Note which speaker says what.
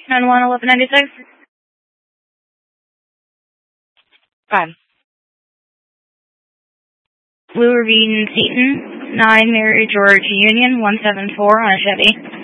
Speaker 1: 911-1196. 5. Blue Ravine Seton, 9 Mary George Union, 174 on a Chevy.